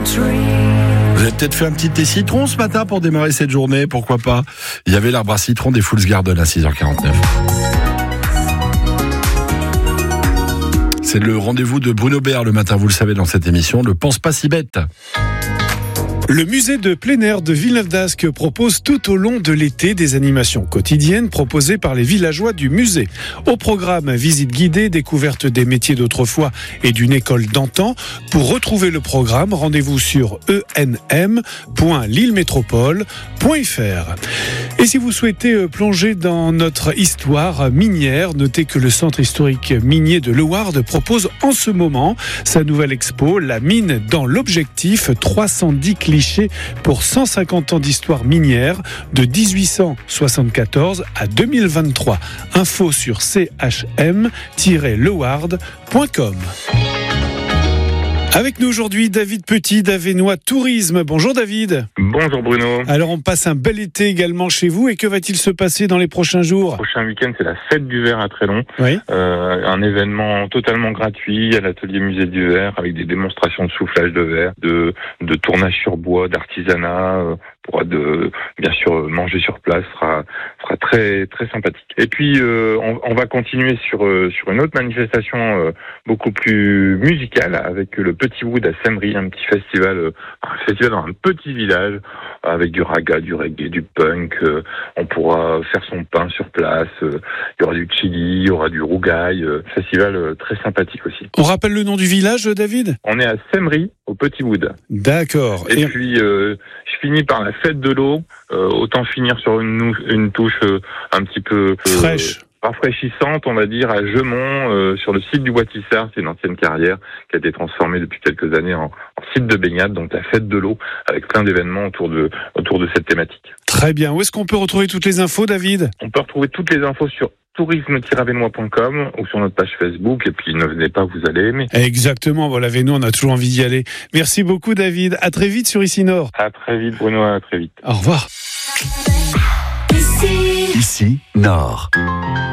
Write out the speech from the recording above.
Vous avez peut-être fait un petit thé citron ce matin pour démarrer cette journée, pourquoi pas. Il y avait l'arbre à citron des Fools Garden à 6h49. C'est le rendez-vous de Bruno Béard le matin, vous le savez dans cette émission, ne pense pas si bête. Le musée de plein air de Villeneuve-d'Ascq propose tout au long de l'été des animations quotidiennes proposées par les villageois du musée. Au programme, visite guidée, découverte des métiers d'autrefois et d'une école d'antan. Pour retrouver le programme, rendez-vous sur enm.lillemétropole.fr. Et si vous souhaitez plonger dans notre histoire minière, notez que le centre historique minier de Leeuwarden propose en ce moment sa nouvelle expo, La mine dans l'objectif, 310 clichés pour 150 ans d'histoire minière de 1874 à 2023. Info sur chm-leeuwarden.com. Avec nous aujourd'hui, David Petit d'Avesnois Tourisme. Bonjour David. Bonjour Bruno. Alors on passe un bel été également chez vous et que va-t-il se passer dans les prochains jours ? Le prochain week-end, c'est la fête du verre à Trélon. Oui. Un événement totalement gratuit à l'atelier musée du verre avec des démonstrations de soufflage de verre, de tournage sur bois, d'artisanat. Pourra bien sûr manger sur place, sera très très sympathique. Et puis on va continuer sur une autre manifestation beaucoup plus musicale avec le Petit Wood à Semmery, un petit festival dans un petit village avec du raga, du reggae, du punk. On pourra faire son pain sur place. Il y aura du chili, il y aura du rougail. Festival très sympathique aussi. On rappelle le nom du village, David ? On est à Semmery, au Petit Wood. D'accord. Et puis je finis par la fête de l'eau. Autant finir sur une touche un petit peu fraîche, rafraîchissante, on va dire, à Gemont, sur le site du Bois-Tissard. C'est une ancienne carrière qui a été transformée depuis quelques années en site de baignade, donc la fête de l'eau, avec plein d'événements autour de cette thématique. Très bien. Où est-ce qu'on peut retrouver toutes les infos, David ? On peut retrouver toutes les infos sur tourisme-avesnois.com ou sur notre page Facebook, et puis ne venez pas, vous allez aimer. Exactement, voilà, Avesnois, on a toujours envie d'y aller. Merci beaucoup David, à très vite sur Ici Nord. À très vite Bruno, à très vite. Au revoir. Ici Nord.